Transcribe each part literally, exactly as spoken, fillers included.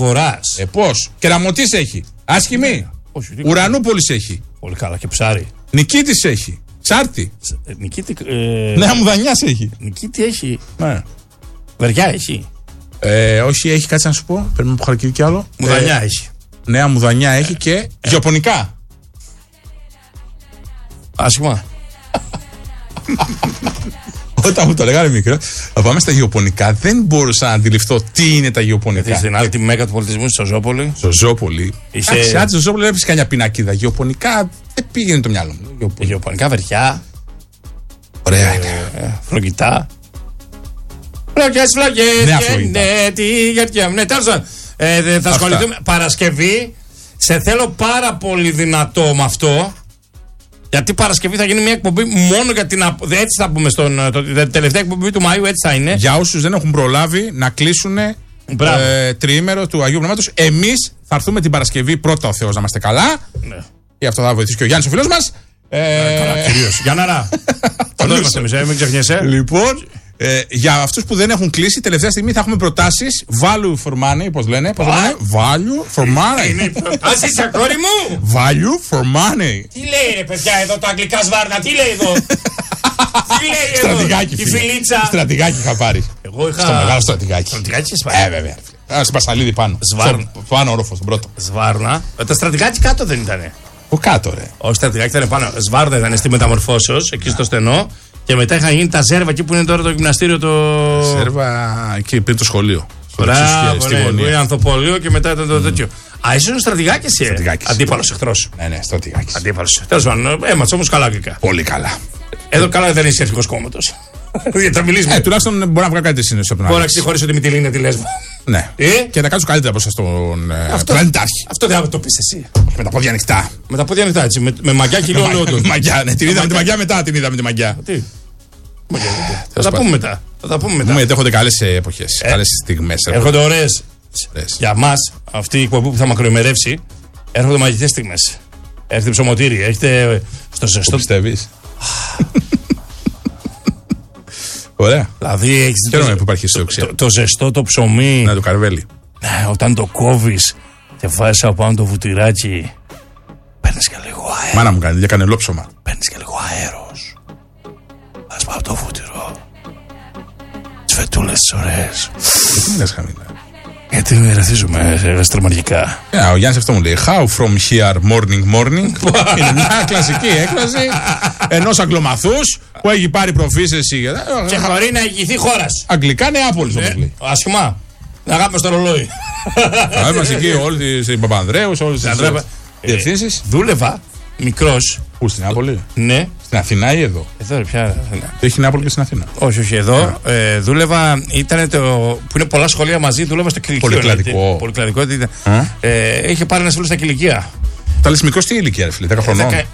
αγοράς. Ε, πώς. Κεραμωτής έχει. Άσχημη. Όχι, Ουρανούπολης έχει. Πολύ καλά και ψάρι. Νικήτης έχει. Τσάρτη. Ε, Νικήτη. Ε, Νέα Μουδανιάς έχει. Νικήτη έχει. Ναι. Βεριά έχει. Ε, όχι, έχει, κάτσε να σου πω. Πρέπει να πω χαρακτηρί κι άλλο. Μουδανιά Ε, έχει. Νέα Μουδανιά έχει και ε. γεωπονικά. Άσχημα. Όταν μου το λέγανε μικρό, θα πάμε στα γεωπονικά. Δεν μπορούσα να αντιληφθώ τι είναι τα γεωπονικά. Γιατί στην άλλη τη μέγα του πολιτισμού, στη Ζώζοπολη. Ζώζοπολη. Είσαι... Άξι, άτσε, Ζώζοπολη έπαιξε κανένα πινακίδα. Γεωπονικά δεν πήγαινε το μυαλό μου. Γεωπονικά, Γεωπονικά βεριά. ωραία είναι. Ε, φλογητά. Φλογιές, φλογιές. Νέα φλογητά. Ναι, τι γερκιά. Ναι, τέλος πάντων. Ε, θα ασχοληθούμε. Παρασκευή. Σε θέλω πάρα πολύ δυνατό με αυτό. Γιατί Παρασκευή θα γίνει μια εκπομπή μόνο για την. Έτσι θα πούμε στον. Το, τελευταία εκπομπή του Μαΐου, έτσι θα είναι. Για όσους δεν έχουν προλάβει να κλείσουν ε, τριήμερο του Αγίου Πνεύματος, εμείς θα έρθουμε την Παρασκευή πρώτα, ο Θεός να είμαστε καλά. Ναι. Και αυτό θα βοηθήσει και ο Γιάννης ο φίλος μας. Ε, καλά, κυρίως. Γιάνναρα. Εδώ είμαστε εμείς, μην ξεχνιέσαι. Λοιπόν, ε, για αυτούς που δεν έχουν κλείσει, τελευταία στιγμή θα έχουμε προτάσεις. Value for money, πώς λένε. Πώς λένε. Value for money. Είναι προτάσεις, αγόρι μου. Value for money. Τι λέει ρε παιδιά εδώ τα αγγλικά σβάρνα, τι λέει εδώ. Τι λέει εδώ. Στρατηγάκι, η φίλε. φιλίτσα. Στρατηγάκι είχα πάρει. Εγώ είχα. Στο μεγάλο στρατηγάκι. Στρατηγάκι είσαι πάρει. Ε, βέβαια. Στην Πασαλίδη πάνω. Σβάρνα. Στο πάνω όροφο, στον πρώτο. Σβάρνα. Ε, Τα στρατηγάκι κάτω δεν ήτανε. Ο κάτω, ρε. Όχι, στρατηγάκι ήταν πάνω. Σβάρνα ήταν στη Μεταμορφώσεως, εκεί στο στενό. Και μετά είχαν γίνει τα Ζέρβα εκεί που είναι τώρα το γυμναστήριο. Το Σέρβα εκεί πριν το σχολείο. Μπράβο, ναι, που είναι ανθοπολείο και μετά ήταν το τέτοιο. Α, είσαι ο στρατηγάκι εσύ. Αντίπαλο εχθρό. Ναι, ναι, στρατηγάκι. Αντίπαλο. Τέλο πάντων, έμαθα όμω καλά αγγλικά. Πολύ καλά. Εδώ καλά δεν είσαι αρχηγό κόμματο. Γιατί θα μιλήσουμε. Ε, τουλάχιστον μπορεί να βγάλει κάτι σύνδεση από τον Μπορεί να άλλο. ξεχωρίσω τη Μυτιλίνη τη Λέσβο. Ναι. Ε? Και να κάτσω καλύτερα μπροστά στον Αυτό- πλανητάρχη. Αυτό δεν θα το πει εσύ. Με τα πόδια ανοιχτά. Με τα πόδια ανοιχτά έτσι. Με, με μαγιά χιλιών λόντων. Μαγιά, ναι. Την είδαμε τη μαγιά μετά, την είδαμε τη μαγιά. Τι. Μαγιά, γιατί. Θα τα πούμε μετά. Θα τα πούμε Μου μετά. γιατί έρχονται καλές εποχές, καλές στιγμές. Έρχονται ωραίε. Ωραίες. Για μα, αυτή η εκπομπή που θα μακροημερεύσει, έρχονται μαγικές στιγμές. Έρχεται ψωμοτήρι, έχετε στο Το ζεστό. πιστεύεις. Ωραία. Δηλαδή έχεις Χαίρομαι το, που υπάρχει αισιοδοξία. το, το ζεστό το ψωμί. Να το καρβέλι. Ναι, όταν το κόβεις και βάζεις από πάνω το βουτυράκι, παίρνεις και λίγο αέρα. Μάνα μου κάνει για κανελόψωμα. Παίρνεις και λίγο αέρος. Ας πάω το βούτυρο. Τις φετούλες τις ωραίες. Τι μιλάς χαμηλά. Γιατί ερεθίζουμε γαστρομαργικά. Ε, ο Γιάννης αυτό μου λέει. How from here morning morning. Είναι μια κλασική έκφραση ενός αγγλομαθούς που έχει πάρει προφήσεση. Και χωρί να ηγηθεί χώρας. Αγγλικά Νεάπολης όπως λέει. Άσχημα. Να αγάπη στο ρολόι. Θα είμαστε εκεί όλοι στην Παπανδρέου, όλες τις διευθύνσεις. Δούλευα μικρός. Πού στην Νεάπολη, Ναι. στην Αθηνά ή εδώ. Εδώ ρε πια. Έχει Νεάπολη και στην Αθήνα. Όχι, όχι, εδώ ε, δούλευα. Ήταν το. Που είναι πολλά σχολεία μαζί, δούλευα στο κηλικείο. Πολυκλαδικό. Πολυκλαδικό. Ήταν. Ε, είχε πάρει ένα φίλο στα κηλικεία. Τα λες μικρός τι ηλικία, ρε φίλε, δέκα χρονών. Δεκα-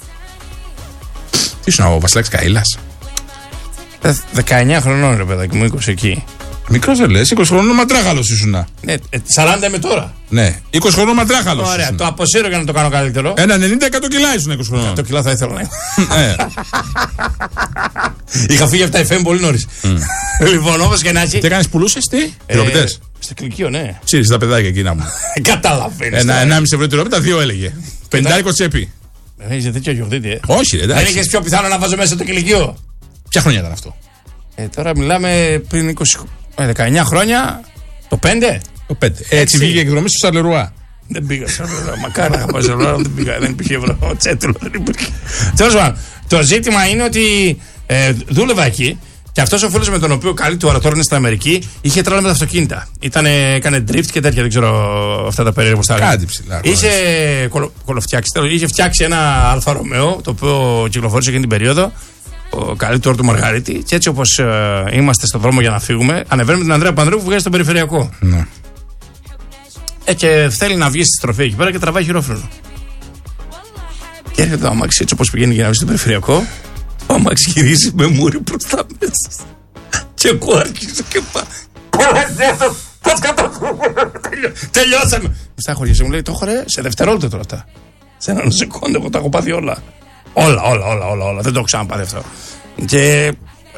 Τι ήσουν ο Βασιλάκης Καΐλας. ε, δεκαεννιά χρονών, ρε παιδάκι μου, είκοσι εκεί. Μικρός δεν λες, είκοσι χρονών μαντράχαλος ήσουν. Ναι, ε, σαράντα είμαι τώρα. Ναι, είκοσι χρονών μαντράχαλος. Ωραία, ήσουν. το αποσύρω για να το κάνω καλύτερο. Ένα ενενήντα εκατό κιλά ήσουν είκοσι χρονών. Το κιλά θα ήθελα να είμαι. Ε, Είχα φύγει από τα εφ εμ πολύ νωρίς. Λοιπόν, όπως και να έχει. Τι έκανες, πουλούσες, τι, ε, τυροπιτές. Στο κηλικείο, ναι. Ψήρισες τα παιδάκια εκείνα μου. Καταλαβαίνεις. Ένα τώρα. ενάμιση ευρώ τυροπίτα, δύο έλεγε. Πεντάρικο τσέπη. Έχεις τέτοιο γιορτήτη, ε. Όχι, ρε, Δεν εντάξει. είχες πιο πιθανό να βάζω μέσα το κηλικείο. Ποια χρονιά ήταν αυτό. Ε, τώρα μιλάμε πριν είκοσι, ε, δεκαεννιά χρόνια. Το πέντε. Το πέντε. Έτσι Έξι. βγήκε η εκδρομή στο Σαρλερουά. Δεν πήγα σε ευρώ. Μακάρι να είχα πάει σε ευρώ, δεν πήγα. Δεν υπήρχε ευρώ. Τσέτουλο δεν υπήρχε. Τέλος πάντων, το ζήτημα είναι ότι ε, δούλευα εκεί και αυτός ο φίλος με τον οποίο καλεί τώρα τώρα είναι στην Αμερική είχε τρέλα με τα αυτοκίνητα. Ήτανε, έκανε drift και τέτοια, δεν ξέρω αυτά τα περίεργα που στα Κάτι ψηλά. Είχε κολο, κολοφτιάξει, τέλος, είχε φτιάξει ένα Αλφα Ρωμαίο το οποίο κυκλοφόρησε εκείνη την περίοδο. Ο καλύτερο του Μαργαρίτη. Και έτσι όπως ε, είμαστε στον δρόμο για να φύγουμε, ανεβαίνουμε την Ανδρέα Πανδρέου που βγάζει στον περιφερειακό. Ναι. Ε, και θέλει να βγει στη στροφή εκεί πέρα και τραβάει χειρόφρενο. Και έρχεται το αμάξι έτσι όπως πηγαίνει για να βγει στον περιφερειακό. Το αμάξι γυρίζει με μούρι προς τα μέσα. Και εγώ άρχισα και πάω. Πώς καταφέρουμε. Τελειώσαμε. Μου στάχωριασε, μου λέει το έχω ρε σε δευτερόλεπτο τώρα αυτά. Σε έναν σεκόντο εγώ τα έχω πάθει όλα. Όλα, όλα, όλα, όλα, όλα. Δεν το έχω ξαναπάθει αυτό. Και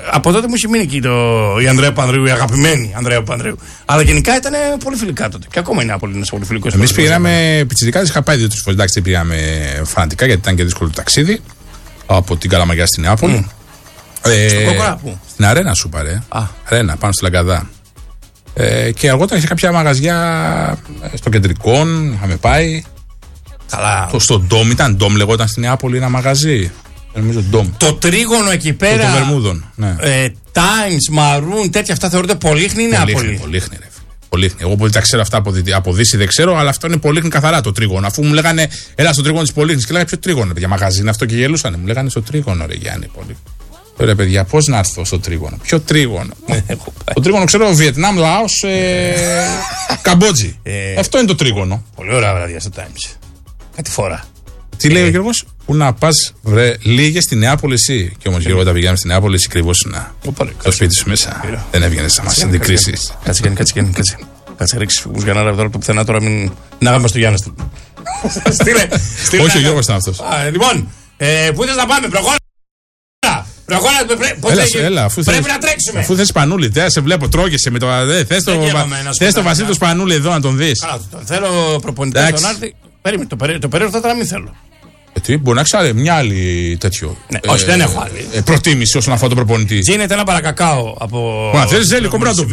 από τότε μου είχε μείνει εκεί το, η Ανδρέα Πανδρέου, η αγαπημένη Ανδρέα Πανδρέου. Αλλά γενικά ήταν πολύ φιλικά τότε. Και ακόμα είναι ένα πολύ, πολύ φιλικό. Εμείς πήγαμε πιτσιρικάδες, είχα πάει δύο-τρεις φορές. Εντάξει, πήγαμε φανατικά γιατί ήταν και δύσκολο το ταξίδι. Από την Καλαμαγιά στη Νεάπολη. Mm. Ε, Στον Κόκορα, πού? Στην Αρένα σου πάρε. Α. Αρένα, πάνω στη Λαγκαδά. Ε, και αργότερα είχε κάποια μαγαζιά στο Κεντρικόν, είχαμε πάει. Καλά. Στο, στο Ντόμ, ήταν Ντόμ, λεγόταν στη Νεάπολη ένα μαγαζί. Νομίζω Ντόμ. Το τρίγωνο εκεί πέρα. Το, το Βερμούδων. Ναι. Ε, Times, Maroon, τέτοια αυτά θεωρούνται πολύχνη ή Νεάπολη? Πολύχνη, ρε. Πολύχνη. Εγώ πολύ τα ξέρω αυτά από, από Δύση δεν ξέρω, αλλά αυτό είναι Πολύχνη καθαρά το τρίγωνο. Αφού μου λέγανε, έλα στο τρίγωνο τη Πολύχνη και λέγανε ποιο τρίγωνο, παιδιά, μαγαζί είναι αυτό και γελούσανε. Μου λέγανε στο τρίγωνο, ρε Γιάννη, πολύ. Ωραία, παιδιά, πώς να έρθω στο τρίγωνο? Ποιο τρίγωνο? Το τρίγωνο ξέρω Βιετνάμ, Λαός, ε, Καμπότζη. Ε, αυτό είναι το τρίγωνο. Πολύ ωραία βραδιά στο Times. Κάτι φορά. Τι λέει ο Γιώργος? Πού να πας, βρε, λίγε στη Νεάπολη εσύ. Και όμως Γιώργο, τα πηγαίναμε στη Νεάπολη, εσύ κρυβόσουνα στο σπίτι σου μέσα. Δεν έβγαινες να μας αντικρίσεις. Κάτσε, κάτσε, κάτσε. Κάτσε, ρίξει μουσγανάρα από το πουθενά τώρα, μην. Να γάμε στο Γιάννη. Στείλε. Όχι, ο Γιώργος ήταν αυτός. Λοιπόν, πού θες να πάμε, προχώρα. Προχώρα, έλα, αφού πρέπει να τρέξουμε. Αφού θες Σπανούλη, δεν σε βλέπω, τρώγεσαι με το. Θες το Βασίλη το Σπανούλη εδώ να τον δεις. Θέλω προπονητή στον Άρτη. Περίμενε, το περίεργο θα μην θέλω. Γιατί μπορεί να ξέρει μια άλλη τέτοιο. Ναι, ε, όχι, δεν έχω άλλη. Ε, προτίμηση όσον αφορά τον προπονητή. Γίνεται ένα παρακακάο από. Μα θε ζέλι κομπράντο.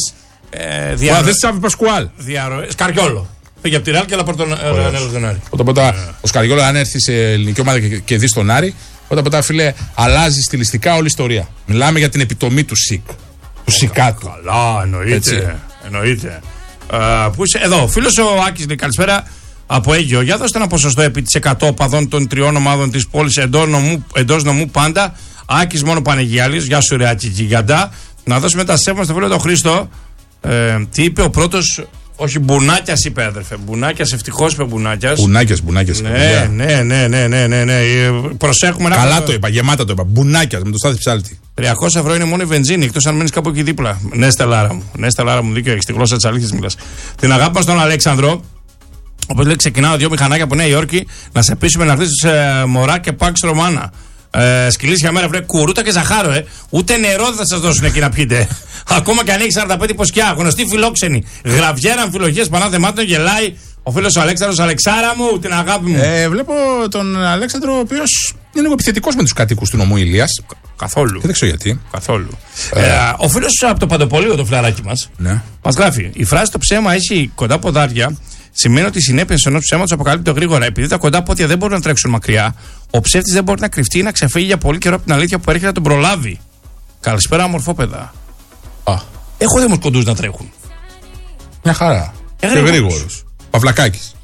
Μα θε Τσάβη Πασκουάλ. Σκαριόλο. Πήγε από τη Ρεάλ και έλα τον Άρη. Όταν ποτά ο Σκαριόλο, αν έρθει σε ελληνική ομάδα και δει τον Άρη, όταν ποτά φίλε αλλάζει στιλιστικά όλη η ιστορία. Μιλάμε για την επιτομή του ΣΥΚ. Του ΣΥΚΑΤΟ. Καλά, εννοείται. Εννοείται. Εδώ, φίλο ο Άκης λέει καλησπέρα. Από Αίγυο, για δώστε ένα ποσοστό επί της εκατό οπαδών των τριών ομάδων της πόλης εντός νομού, εντός νομού πάντα. Άκης μόνο Πανεγιάλης, γεια σου ρε Άκη Γιγαντά. Να δώσουμε τα σέβα στο φίλο τον Χρήστο. Ε, τι είπε ο πρώτος, όχι Μπουνάκιας είπε αδερφέ, Μπουνάκιας, ευτυχώς είπε Μπουνάκιας. Μπουνάκιας, Μπουνάκιας. Ναι, ναι, ναι, ναι, ναι, ναι, ναι. Προσέχουμε να. Καλά το είπα, γεμάτα το είπα. Μπουνάκιας με το Στάθη Ψάλτη. τριακόσια ευρώ είναι μόνο η βενζίνη, εκτός αν μένεις κάπου εκεί δίπλα. Ναι, Στελάρα μου, ναι, Στελάρα μου, δίκιο έχεις, τη γλώσσα της αλήθειας μιλάς. Την αγάπη μας στον Αλέξανδρο. Όπως λέει, ξεκινάω δύο μηχανάκια από Νέα Υόρκη να σε πείσουμε να χτίσεις ε, μωρά και πάξ Ρωμάνα. Ε, Σκυλίσια μέρα, βρε, κουρούτα και ζαχάρο, ε. Ούτε νερό δεν θα σας δώσουν εκεί να πιείτε. Ακόμα και αν έχει σαράντα πέντε υποσκιά. Γνωστή φιλόξενη. Γραβιέρα, αμφιλογίες, πανάθεμάτων, γελάει. Ο φίλος ο Αλέξανδρος, Αλεξάρα μου, την αγάπη μου. Ε, βλέπω τον Αλέξανδρο, ο οποίος είναι λίγο επιθετικός με τους κατοίκους του νομού Ηλίας. Καθόλου. Και δεν ξέρω γιατί. Καθόλου. Ε, ε, ο φίλος από το Παντοπολείο, το φιλαράκι μας, ναι, μας γράφει: η φράση το ψέμα έχει κοντά ποδάρια. Σημαίνει ότι οι συνέπειες ενός ψέματος αποκαλύπτονται γρήγορα. Επειδή τα κοντά πόδια δεν μπορούν να τρέξουν μακριά, ο ψεύτης δεν μπορεί να κρυφτεί ή να ξεφύγει για πολύ καιρό από την αλήθεια που έρχεται να τον προλάβει. Καλησπέρα, μορφόπεδα. Α. Έχω δει όμως κοντούς να τρέχουν. Μια χαρά. Και γρήγορος. Παυλακάκης.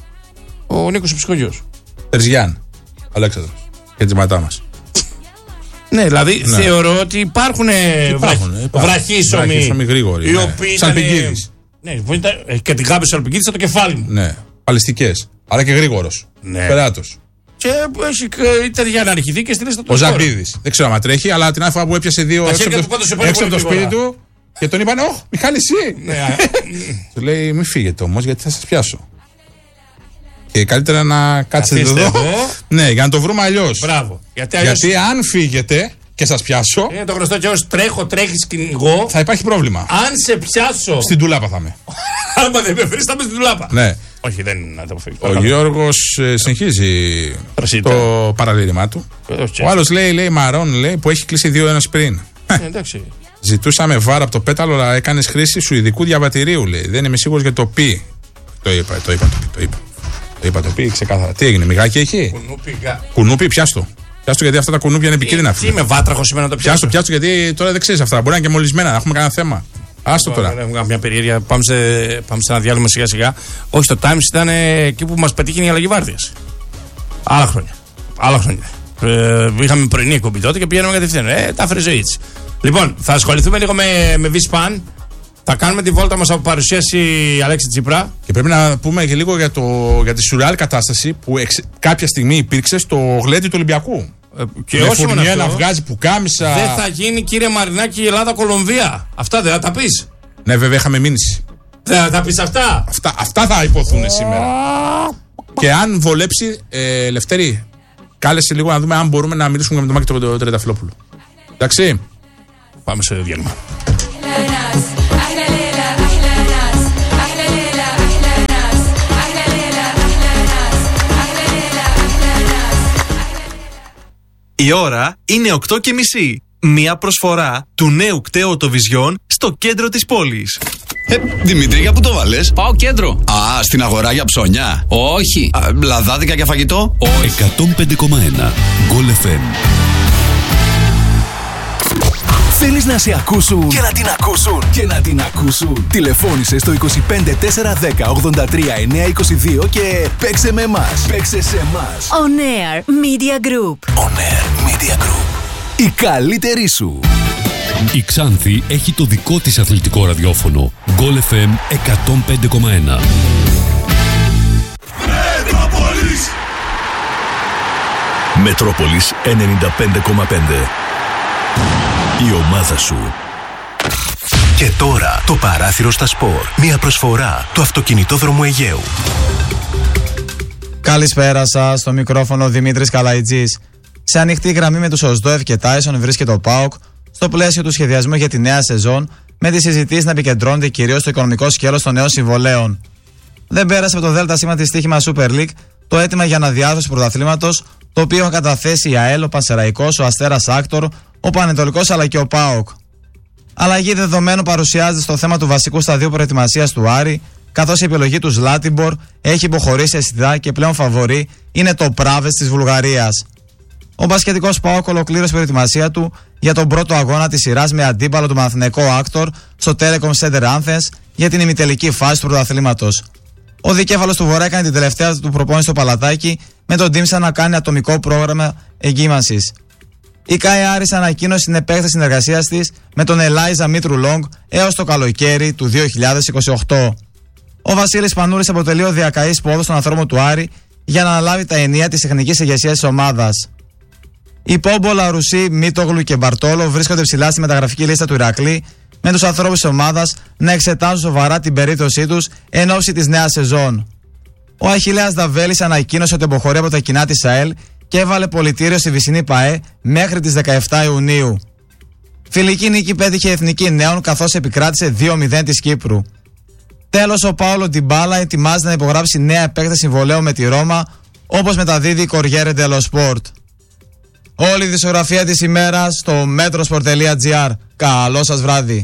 Ο Νίκος ο Ψυχογιός. Τερζιάν. Αλέξανδρος. Και τζιματά μας. Ναι, δηλαδή ναι, θεωρώ ότι υπάρχουν βραχίσωμοι γρήγοροι. Οι οποίοι. Σαλπικίδης. Ναι, και την γάμπη Σαλπικίδη στο κεφάλι μου. Ναι. Παλαιστικές. Αλλά και γρήγορος. Ναι. Περάτος. Και ήταν για να αρχιθεί και στείλει στο τέλος. Ο Ζαμπίδης. Δεν ξέρω αν τρέχει, αλλά την άλλη φορά που έπιασε δύο έξω από το, έξω από το σπίτι του και τον είπαν: Ωχ, Μιχάλη, εσύ. Του λέει: Μην φύγετε όμως, γιατί θα σας πιάσω. Και καλύτερα να κάτσετε εδώ. Ναι, για να το βρούμε αλλιώς. Μπράβο. Γιατί, αλλιώς... γιατί αν φύγετε και σας πιάσω. Είναι το γνωστό και ως τρέχω, τρέχεις κυνηγώ. Θα υπάρχει πρόβλημα. Αν σε πιάσω. Στην τουλάπα θα είμαι. Άμα δεν με βρεις, θα είμαι στην τουλάπα. Ναι. Όχι, δεν είναι να το αποφύγει. Ο Γιώργος ε, συνεχίζει Πρασίτα. το παραλήρημά του. Ο άλλος λέει, λέει Μαρών, λέει, που έχει κλείσει δύο ένα πριν. Ε, εντάξει. Ζητούσαμε βάρα από το πέταλο, αλλά έκανες χρήση σου ειδικού διαβατηρίου, λέει. Δεν είμαι σίγουρος για το πι. Το είπα, το είπα, το είπα. Το είπα, το είπα, το πει ξεκάθαρα. Τι έγινε, μιγάκι έχει. Κουνούπι, κουνούπι πιάστο. Πιάστο γιατί αυτά τα κουνούπια είναι επικίνδυνα. Τι είμαι βάτραχο σήμερα να το πιάσω. Πιάστο, πιάστο γιατί τώρα δεν ξέρει αυτά. Μπορεί να είναι και μολυσμένα, να έχουμε κανένα θέμα. Άστο τώρα. Έχουμε μια περιέργεια. Πάμε σε, πάμε σε ένα διάλειμμα σιγά σιγά. Όχι, το Times ήταν εκεί που μα πετύχει η αλλαγή βάρδια. Άλλα χρόνια. Άλλα χρόνια. Ε, είχαμε πρωινή εκπομπή τότε και πηγαίνουμε κατευθείαν. Ε, τα φρεζοή έτσι. Λοιπόν, θα ασχοληθούμε λίγο με, με Β-Span. Θα κάνουμε τη βόλτα μας από παρουσίαση Αλέξη Τσίπρα. Και πρέπει να πούμε και λίγο για, το, για τη σουρεάλ κατάσταση που εξ, κάποια στιγμή υπήρξε στο γλέντι του Ολυμπιακού. Ε, και με όχι μόνο αυτό, να βγάζει πουκάμισα. δεν θα γίνει, κύριε Μαρινάκη, η Ελλάδα-Κολομβία. Αυτά δεν θα τα πεις. Ναι, βέβαια, είχαμε μήνυση. Δεν θα τα πεις αυτά. Αυτά, αυτά θα υποθούν oh. σήμερα. Και αν βολέψει, ε, Λευτέρη, κάλεσε λίγο να δούμε αν μπορούμε να μιλήσουμε με τον Μάκη τον Τρενταφυλόπουλο. Εντάξει. Πάμε σε διάλειμμα. Η ώρα είναι οκτώ και μισή. Μία προσφορά του νέου κταίου οτοβιζιών στο κέντρο της πόλης. Ε, Δημήτρη, για πού το βάλες? Πάω κέντρο. Α, στην αγορά για ψώνια. Όχι. Α, λαδάδικα για φαγητό. Όχι. εκατόν πέντε κόμμα ένα Goal εφ εμ. Θέλεις να σε ακούσουν και να την ακούσουν και να την ακούσουν. Τηλεφώνησε στο είκοσι πέντε τετρακόσια δέκα ογδόντα τρία εννιακόσια είκοσι δύο και παίξε με εμάς. Παίξε σε εμάς. On Air Media Group. On Air Media Group. Η καλύτερη σου. Η Ξάνθη έχει το δικό της αθλητικό ραδιόφωνο. Goal εφ εμ εκατόν πέντε κόμμα ένα. Μετρόπολης. Μετρόπολης ενενήντα πέντε κόμμα πέντε. Η ομάδα σου. Και τώρα το παράθυρο στα σπορ. Μια προσφορά του αυτοκινητόδρομου Αιγαίου. Καλησπέρα σας, στο μικρόφωνο Δημήτρης Καλαϊτζής. Σε ανοιχτή γραμμή με τους Οσδόεφ και Τάισον βρίσκεται ο ΠΑΟΚ στο πλαίσιο του σχεδιασμού για τη νέα σεζόν, με τις συζητήσεις να επικεντρώνονται κυρίως στο οικονομικό σκέλος των νέων συμβολέων. Δεν πέρασε από το ΔΣ της στοίχημα Super League το αίτημα για αναδιάρθρωση του πρωταθλήματος, το οποίο έχουν καταθέσει η ΑΕΛ, ο Πανσεραϊκός, ο Αστέρας Άκτορ, ο Πανετολικός αλλά και ο ΠΑΟΚ. Αλλαγή δεδομένου παρουσιάζεται στο θέμα του βασικού σταδίου προετοιμασίας του Άρη, καθώς η επιλογή του Ζλάτιμπορ έχει υποχωρήσει αισθητά και πλέον φαβορί είναι το Πράβες της Βουλγαρίας. Ο μπασκετικός ΠΑΟΚ ολοκλήρωσε προετοιμασία του για τον πρώτο αγώνα της σειράς με αντίπαλο του Παναθηναϊκό Άκτορ στο Telecom Center Athens για την ημιτελική φάση του πρωταθλήματος. Ο δικέφαλος του Βορρά έκανε την τελευταία του προπόνηση στο Παλατάκι, με τον Τίμσα να κάνει ατομικό πρόγραμμα εγκύμανσης. Η ΚΑΕ Άρης ανακοίνωσε την επέκταση συνεργασίας της με τον Ελάιζα Μήτρου Λόγκ έως το καλοκαίρι του δύο χιλιάδες είκοσι οκτώ. Ο Βασίλης Πανούρης αποτελεί ο διακαής πόδος στον ανθρώπο του Άρη για να αναλάβει τα ενία της τεχνικής ηγεσίας της ομάδας. Οι Πόμπο, Λαρουσί, Μίτογλου και Μπαρτόλο βρίσκονται ψηλά στη μεταγραφική λίστα του Ηρακλή, με τους ανθρώπους της ομάδας να εξετάζουν σοβαρά την περίπτωσή τους εν ώψη της νέας σεζόν. Ο Αχιλλέας Δαβέλης ανακοίνωσε ότι αποχωρεί από τα κοινά της ΑΕΛ και έβαλε πολιτήριο στη Βυσσινή ΠΑΕ μέχρι τις δεκαεφτά Ιουνίου. Φιλική νίκη πέτυχε η Εθνική Νέων, καθώς επικράτησε δύο μηδέν της Κύπρου. Τέλος, ο Πάολο Ντιμπάλα ετοιμάζεται να υπογράψει νέα επέκταση συμβολαίου με τη Ρώμα, όπως μεταδίδει η Κοριέρε Ντελο Σπορτ. Όλη η δισογραφία της ημέρας στο metrosport τελεία gr. Καλό σας βράδυ.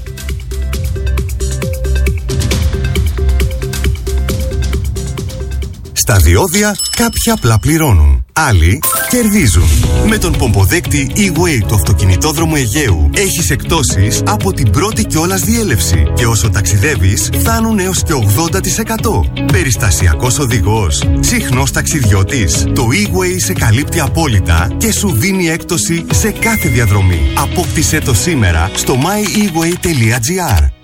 Στα διόδια κάποιοι απλά πληρώνουν, άλλοι κερδίζουν. Με τον πομποδέκτη E-Way του αυτοκινητόδρομου Αιγαίου έχεις εκπτώσεις από την πρώτη κιόλας διέλευση και όσο ταξιδεύεις φτάνουν έως και ογδόντα τοις εκατό. Περιστασιακός οδηγός, συχνός ταξιδιώτης. Το E-Way σε καλύπτει απόλυτα και σου δίνει έκπτωση σε κάθε διαδρομή. Απόκτησέ το σήμερα στο my e way τελεία gr.